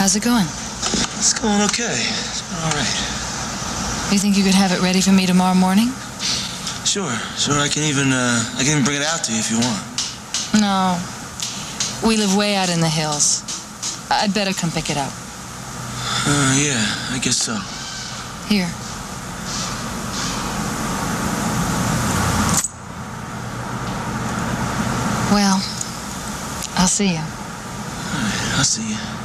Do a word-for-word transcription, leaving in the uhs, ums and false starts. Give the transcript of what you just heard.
How's it going? It's going okay. It's going all right. You think you could have it ready for me tomorrow morning? Sure, sure. I can even, uh, I can even bring it out to you if you want. No. We live way out in the hills. I'd better come pick it up. Uh, yeah, I guess so. Here. Well, I'll see you. All right, I'll see you.